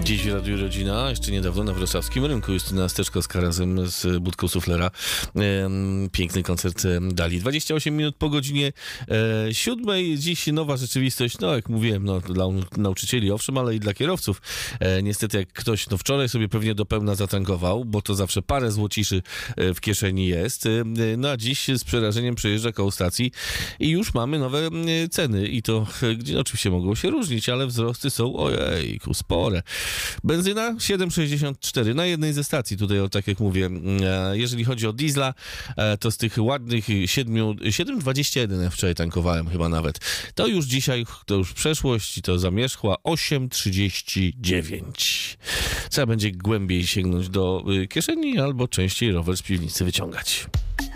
Dziś w Radiu Rodzina, jeszcze niedawno na wrocławskim rynku Justyna Steczkowska razem z budką suflera. Piękny koncert dali. 28 minut po godzinie 7. Dziś nowa rzeczywistość, no jak mówiłem, no, dla nauczycieli owszem, ale i dla kierowców. Niestety jak ktoś wczoraj sobie pewnie do pełna zatankował, bo to zawsze parę złociszy w kieszeni jest, no a dziś z przerażeniem przejeżdża koło stacji i już mamy nowe ceny i to gdzie oczywiście mogą się różnić, ale wzrosty są ojejku, spore. Benzyna 7,64 na jednej ze stacji, tutaj tak jak mówię, jeżeli chodzi o diesla, to z tych ładnych 7,21 ja wczoraj tankowałem chyba nawet, to już dzisiaj, to już przeszłość i to zamierzchła 8,39. Trzeba będzie głębiej sięgnąć do kieszeni albo częściej rower z piwnicy wyciągać.